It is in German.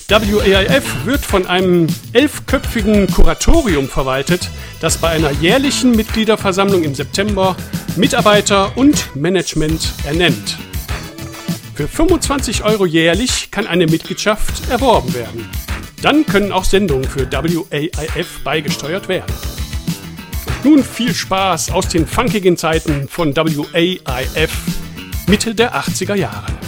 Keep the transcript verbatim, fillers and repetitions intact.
W A I F wird von einem elfköpfigen Kuratorium verwaltet, das bei einer jährlichen Mitgliederversammlung im September Mitarbeiter und Management ernennt. Für fünfundzwanzig Euro jährlich kann eine Mitgliedschaft erworben werden. Dann können auch Sendungen für W A I F beigesteuert werden. Und nun viel Spaß aus den funkigen Zeiten von W A I F Mitte der achtziger Jahre.